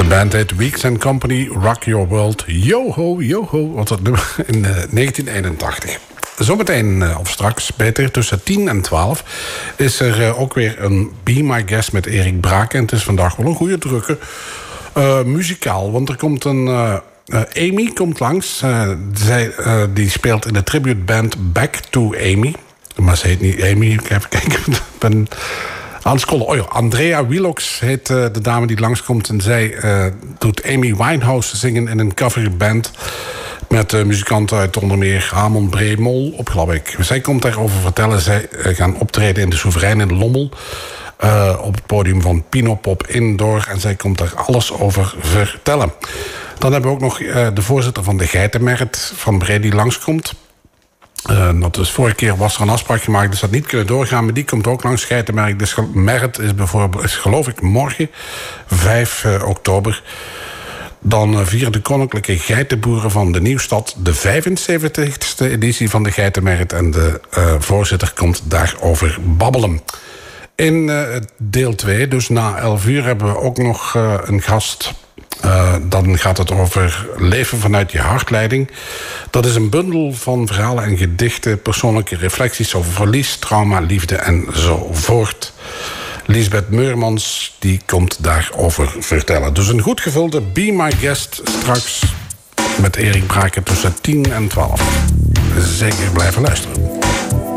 band heet Weeks & Company, Rock Your World, Yo-ho, yo-ho, was dat nummer in 1981. Zometeen, of straks, beter, tussen 10 en 12... is er ook weer een Be My Guest met Erik Braak. En het is vandaag wel een goede drukke muzikaal. Want er komt een... Amy komt langs. Zij die speelt in de tributeband Back to Amy. Maar ze heet niet Amy. Even kijken. Ik ben aan het scrollen. Oh ja, Andrea Willox heet de dame die langskomt. En zij doet Amy Winehouse zingen in een coverband... met muzikanten uit onder meer Ramon Bremol op Glabbeek. Zij komt daarover vertellen. Zij gaan optreden in de Soeverein in Lommel... op het podium van Pinopop Indoor. En zij komt daar alles over vertellen. Dan hebben we ook nog de voorzitter van de Geitenmarkt van Bree die langskomt. Dat is vorige keer was er een afspraak gemaakt, dus dat niet kunnen doorgaan. Maar die komt ook langs Geitenmarkt. Dus Markt is bijvoorbeeld, is geloof ik morgen, 5 oktober. Dan vieren de Koninklijke Geitenboeren van de Nieuwstad de 75ste editie van de Geitenmarkt. En de voorzitter komt daarover babbelen. In deel 2, dus na 11 uur, hebben we ook nog een gast. Dan gaat het over Leven vanuit je hartleiding. Dat is een bundel van verhalen en gedichten... persoonlijke reflecties over verlies, trauma, liefde enzovoort. Liesbeth Meurmans die komt daarover vertellen. Dus een goed gevulde Be My Guest straks... met Erik Braken tussen 10 en 12. Zeker blijven luisteren.